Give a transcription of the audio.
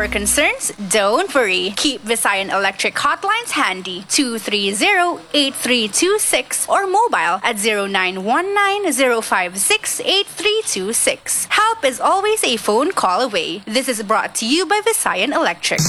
power concerns? Don't worry. Keep Visayan Electric hotlines handy. 230-8326 or mobile at 0919-056-8326. Help is always a phone call away. This is brought to you by Visayan Electric.